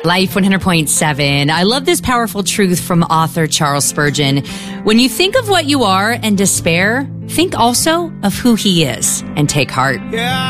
Life 100.7. I love this powerful truth from author Charles Spurgeon. When you think of what you are and despair, think also of who he is and take heart. Yeah.